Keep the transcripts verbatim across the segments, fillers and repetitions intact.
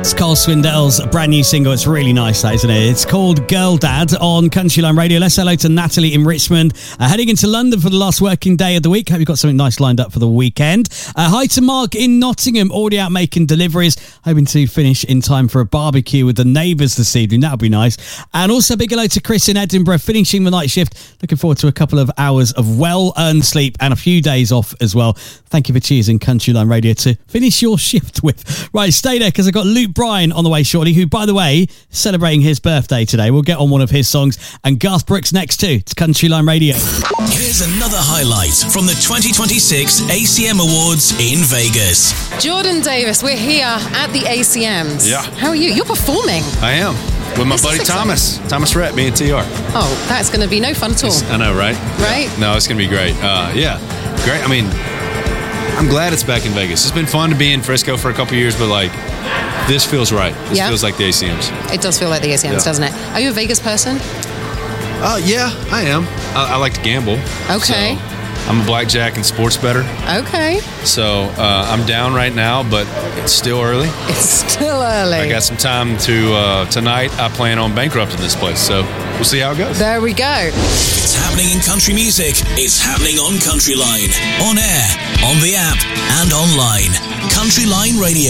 It's Carl Swindell's brand new single. It's really nice, that, isn't it? It's called Girl Dad on Country Line Radio. Let's say hello to Natalie in Richmond, uh, heading into London for the last working day of the week. Hope you've got something nice lined up for the weekend. Uh, hi to Mark in Nottingham, already out making deliveries, hoping to finish in time for a barbecue with the neighbours this evening. That would be nice. And also big hello to Chris in Edinburgh, finishing the night shift. Looking forward to a couple of hours of well-earned sleep and a few days off as well. Thank you for choosing Country Line Radio to finish your shift with. Right, stay there because I've got Luke Bryan on the way shortly, who, by the way, is celebrating his birthday today. We'll get on one of his songs. And Garth Brooks next too. It's Country Line Radio. Here's another highlight from the twenty twenty-six A C M Awards in Vegas. Jordan Davis, we're here at the A C Ms. Yeah. How are you? You're performing. I am. With my This buddy is Thomas. Thomas Rhett, me and T R. Oh, that's going to be no fun at all. I know, right? Right? Yeah. No, it's going to be great. Uh, yeah, great. I mean, I'm glad it's back in Vegas. It's been fun to be in Frisco for a couple years, but like, this feels right. This Yeah. feels like the A C Ms. It does feel like the A C Ms, Yeah. doesn't it? Are you a Vegas person? Uh, yeah, I am. I, I like to gamble. Okay. So I'm a blackjack and sports bettor. Okay. So uh, I'm down right now, but it's still early. It's still early. I got some time to, uh, tonight I plan on bankrupting this place, so we'll see how it goes. There we go. It's happening in country music. It's happening on Country Line. On air, on the app, and online. Country Line Radio.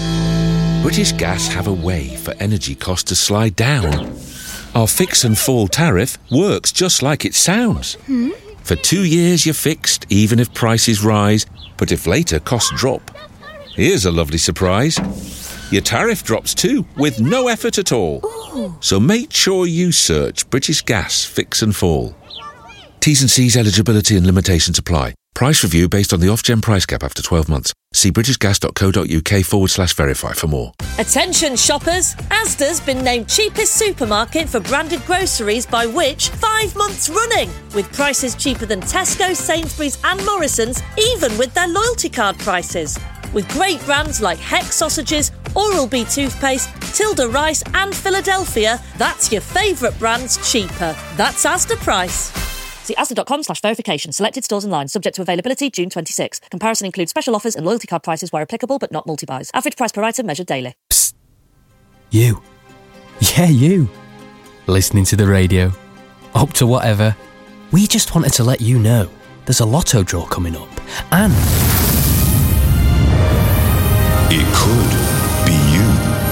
British Gas have a way for energy costs to slide down. Our fix and fall tariff works just like it sounds. Hmm? For two years you're fixed, even if prices rise, but if later costs drop. Here's a lovely surprise. Your tariff drops too, with no effort at all. Ooh. So make sure you search British Gas Fix and Fall. T's and C's eligibility and limitations apply. Price review based on the off-gen price cap after twelve months. See britishgas.co.uk forward slash verify for more. Attention shoppers, Asda's been named cheapest supermarket for branded groceries by Which five months running, with prices cheaper than Tesco, Sainsbury's and Morrison's, even with their loyalty card prices. With great brands like Hex sausages, Oral-B toothpaste, Tilda rice and Philadelphia, that's your favourite brands cheaper. That's Asda price. See asda.com slash verification. Selected stores and lines. Subject to availability June twenty-sixth. Comparison includes special offers and loyalty card prices where applicable but not multi-buys. Average price per item measured daily. Psst. You. Yeah, you. Listening to the radio. Up to whatever. We just wanted to let you know there's a lotto draw coming up. And it could be you.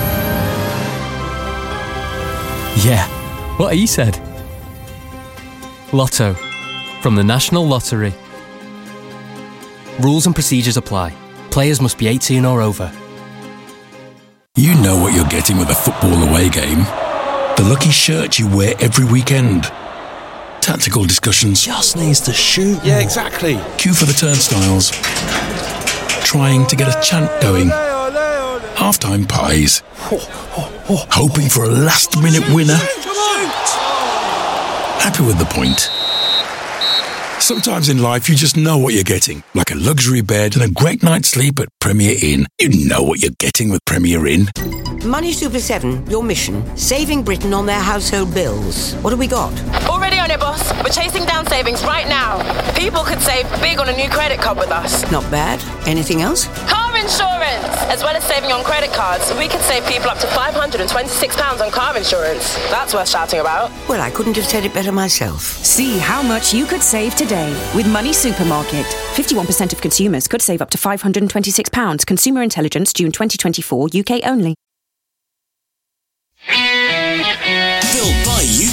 Yeah, what he said. Lotto, from the National Lottery. Rules and procedures apply. Players must be eighteen or over. You know what you're getting with a football away game. The lucky shirt you wear every weekend. Tactical discussions. Just needs to shoot. Yeah, exactly. Queue for the turnstiles. Trying to get a chant going. Half-time pies. Hoping for a last-minute winner. Happy with the point. Sometimes in life you just know what you're getting. Like a luxury bed and a great night's sleep at Premier Inn. You know what you're getting with Premier Inn. Money Super seven, your mission, saving Britain on their household bills. What have we got? Already on it, boss. We're chasing down savings right now. People could save big on a new credit card with us. Not bad. Anything else? Car insurance! As well as saving on credit cards, we could save people up to five hundred twenty-six pounds on car insurance. That's worth shouting about. Well, I couldn't have said it better myself. See how much you could save today with Money Supermarket. fifty-one percent of consumers could save up to five hundred twenty-six pounds. Consumer Intelligence, June twenty twenty-four, U K only.